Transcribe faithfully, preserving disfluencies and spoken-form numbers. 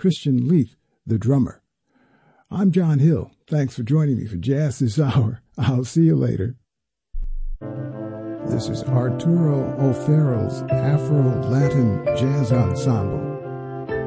Christian Leith, the drummer. I'm John Hill. Thanks for joining me for Jazz This Hour. I'll see you later. This is Arturo O'Farrell's Afro-Latin Jazz Ensemble.